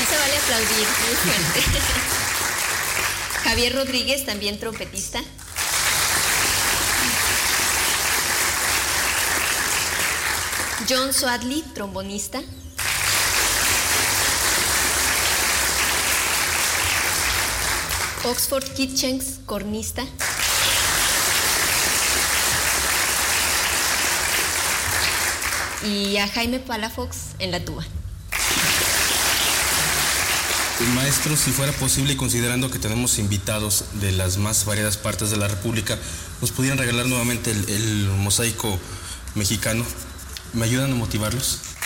se vale aplaudir, muy fuerte. Javier Rodríguez, también trompetista. John Swadley, trombonista. Oxford Kitchens, cornista. Y a Jaime Palafox en la tuba. Maestro, si fuera posible y considerando que tenemos invitados de las más variadas partes de la República, ¿nos pudieran regalar nuevamente el mosaico mexicano? ¿Me ayudan a motivarlos?